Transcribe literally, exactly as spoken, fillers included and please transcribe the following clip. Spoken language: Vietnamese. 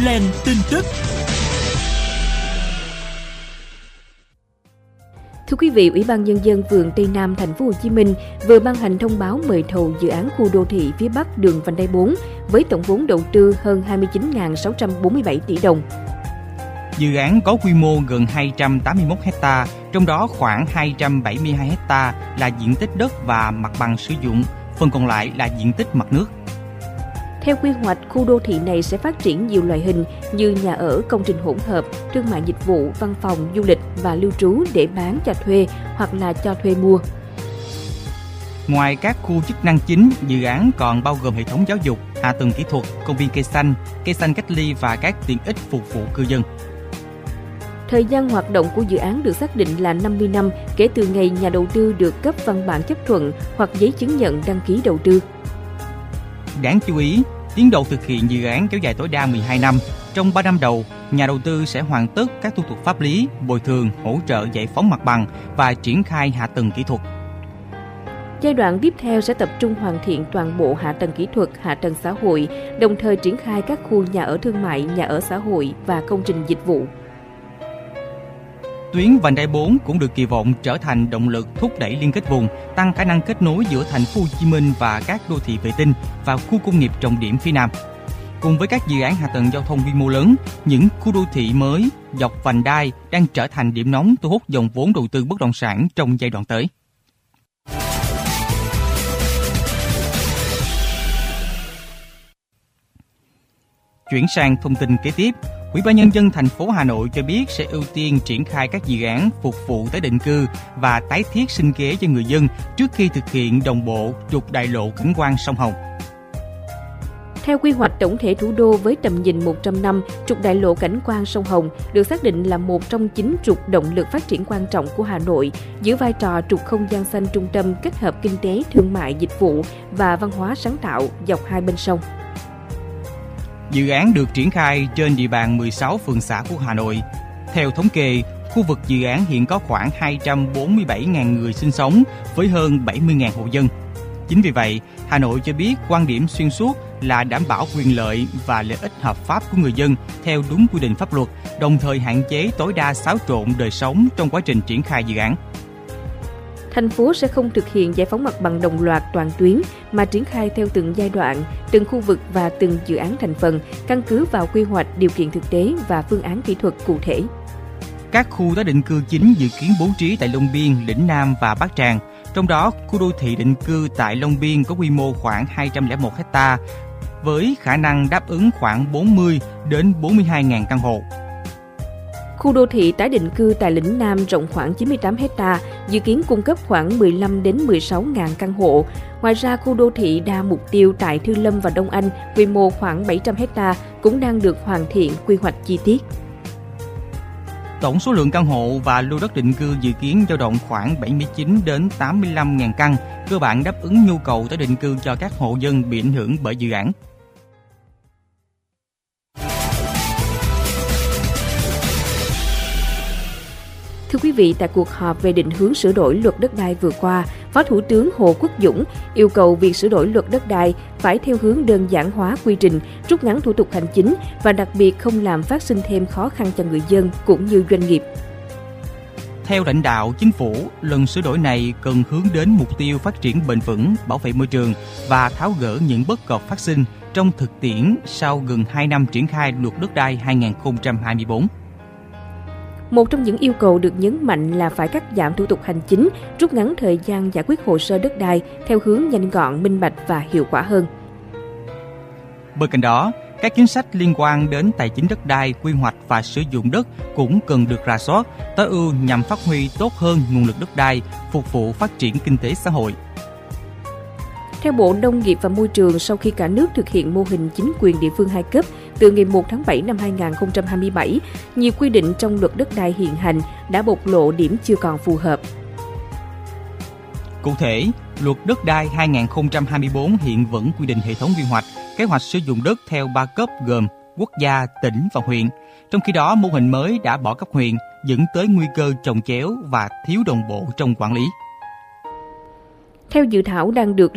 Headline tin tức. Thưa quý vị, Ủy ban Nhân dân phường Tây Nam, thành phố Hồ Chí Minh vừa ban hành thông báo mời thầu dự án khu đô thị phía Bắc đường vành đai bốn với tổng vốn đầu tư hơn hai mươi chín nghìn sáu trăm bốn mươi bảy tỷ đồng. Dự án có quy mô gần hai trăm tám mươi mốt ha, trong đó khoảng hai trăm bảy mươi hai ha là diện tích đất và mặt bằng sử dụng, phần còn lại là diện tích mặt nước. Theo quy hoạch, khu đô thị này sẽ phát triển nhiều loại hình như nhà ở, công trình hỗn hợp, thương mại dịch vụ, văn phòng, du lịch và lưu trú để bán cho thuê hoặc là cho thuê mua. Ngoài các khu chức năng chính, dự án còn bao gồm hệ thống giáo dục, hạ tầng kỹ thuật, công viên cây xanh, cây xanh cách ly và các tiện ích phục vụ cư dân. Thời gian hoạt động của dự án được xác định là năm mươi năm kể từ ngày nhà đầu tư được cấp văn bản chấp thuận hoặc giấy chứng nhận đăng ký đầu tư. Đáng chú ý, tiến độ thực hiện dự án kéo dài tối đa mười hai năm. Trong ba năm đầu, nhà đầu tư sẽ hoàn tất các thủ tục pháp lý, bồi thường, hỗ trợ giải phóng mặt bằng và triển khai hạ tầng kỹ thuật. Giai đoạn tiếp theo sẽ tập trung hoàn thiện toàn bộ hạ tầng kỹ thuật, hạ tầng xã hội, đồng thời triển khai các khu nhà ở thương mại, nhà ở xã hội và công trình dịch vụ. Tuyến vành đai bốn cũng được kỳ vọng trở thành động lực thúc đẩy liên kết vùng, tăng khả năng kết nối giữa thành phố Hồ Chí Minh và các đô thị vệ tinh và khu công nghiệp trọng điểm phía Nam. Cùng với các dự án hạ tầng giao thông quy mô lớn, những khu đô thị mới dọc vành đai đang trở thành điểm nóng thu hút dòng vốn đầu tư bất động sản trong giai đoạn tới. Chuyển sang thông tin kế tiếp. Ủy ban Nhân dân thành phố Hà Nội cho biết sẽ ưu tiên triển khai các dự án phục vụ tái định cư và tái thiết sinh kế cho người dân trước khi thực hiện đồng bộ trục đại lộ cảnh quan sông Hồng. Theo quy hoạch tổng thể thủ đô với tầm nhìn một trăm năm, trục đại lộ cảnh quan sông Hồng được xác định là một trong chín trục động lực phát triển quan trọng của Hà Nội, giữ vai trò trục không gian xanh trung tâm kết hợp kinh tế, thương mại, dịch vụ và văn hóa sáng tạo dọc hai bên sông. Dự án được triển khai trên địa bàn mười sáu phường xã của Hà Nội. Theo thống kê, khu vực dự án hiện có khoảng hai trăm bốn mươi bảy nghìn người sinh sống với hơn bảy mươi nghìn hộ dân. Chính vì vậy, Hà Nội cho biết quan điểm xuyên suốt là đảm bảo quyền lợi và lợi ích hợp pháp của người dân theo đúng quy định pháp luật, đồng thời hạn chế tối đa xáo trộn đời sống trong quá trình triển khai dự án. Thành phố sẽ không thực hiện giải phóng mặt bằng đồng loạt toàn tuyến mà triển khai theo từng giai đoạn, từng khu vực và từng dự án thành phần, căn cứ vào quy hoạch, điều kiện thực tế và phương án kỹ thuật cụ thể. Các khu tái định cư chính dự kiến bố trí tại Long Biên, Lĩnh Nam và Bát Tràng. Trong đó, khu đô thị định cư tại Long Biên có quy mô khoảng hai trăm lẻ một ha, với khả năng đáp ứng khoảng bốn mươi đến bốn mươi hai nghìn căn hộ. Khu đô thị tái định cư tại Lĩnh Nam rộng khoảng chín mươi tám ha, dự kiến cung cấp khoảng mười lăm đến mười sáu nghìn căn hộ. Ngoài ra, khu đô thị đa mục tiêu tại Thư Lâm và Đông Anh, quy mô khoảng bảy trăm ha, cũng đang được hoàn thiện quy hoạch chi tiết. Tổng số lượng căn hộ và lô đất định cư dự kiến dao động khoảng bảy mươi chín đến tám mươi lăm nghìn căn, cơ bản đáp ứng nhu cầu tái định cư cho các hộ dân bị ảnh hưởng bởi dự án. Thưa quý vị, tại cuộc họp về định hướng sửa đổi luật đất đai vừa qua, Phó Thủ tướng Hồ Quốc Dũng yêu cầu việc sửa đổi luật đất đai phải theo hướng đơn giản hóa quy trình, rút ngắn thủ tục hành chính và đặc biệt không làm phát sinh thêm khó khăn cho người dân cũng như doanh nghiệp. Theo lãnh đạo chính phủ, lần sửa đổi này cần hướng đến mục tiêu phát triển bền vững, bảo vệ môi trường và tháo gỡ những bất cập phát sinh trong thực tiễn sau gần hai năm triển khai luật đất đai hai không hai tư. Một trong những yêu cầu được nhấn mạnh là phải cắt giảm thủ tục hành chính, rút ngắn thời gian giải quyết hồ sơ đất đai theo hướng nhanh gọn, minh bạch và hiệu quả hơn. Bên cạnh đó, các chính sách liên quan đến tài chính đất đai, quy hoạch và sử dụng đất cũng cần được rà soát, tối ưu nhằm phát huy tốt hơn nguồn lực đất đai, phục vụ phát triển kinh tế xã hội. Theo Bộ Nông nghiệp và Môi trường, sau khi cả nước thực hiện mô hình chính quyền địa phương hai cấp từ ngày một tháng bảy năm hai không hai bảy, nhiều quy định trong luật đất đai hiện hành đã bộc lộ điểm chưa còn phù hợp. Cụ thể, luật đất đai hai không hai tư hiện vẫn quy định hệ thống quy hoạch, kế hoạch sử dụng đất theo ba cấp gồm quốc gia, tỉnh và huyện. Trong khi đó, mô hình mới đã bỏ cấp huyện, dẫn tới nguy cơ chồng chéo và thiếu đồng bộ trong quản lý. Theo dự thảo đang được